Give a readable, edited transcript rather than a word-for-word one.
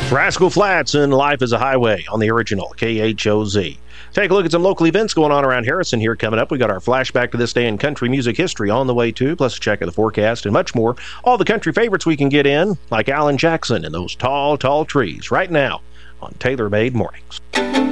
Rascal Flatts and Life is a Highway on the original KHOZ. Take a look at some local events going on around Harrison here coming up. We got our flashback to this day in country music history on the way too, plus a check of the forecast and much more. All the country favorites we can get in, like Alan Jackson and those tall, tall trees, right now on Taylor Made Mornings.